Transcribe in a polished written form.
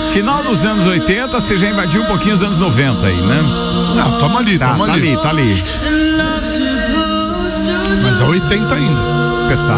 Final dos anos 80, você já invadiu um pouquinho os anos 90 aí, né? Não, tamo ali. Tá ali. Mas é 80 ainda. Espetáculo.